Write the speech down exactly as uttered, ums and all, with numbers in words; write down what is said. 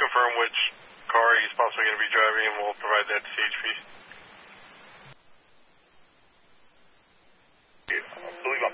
confirm which car he's possibly going to be driving, and we'll provide that to C H P. I believe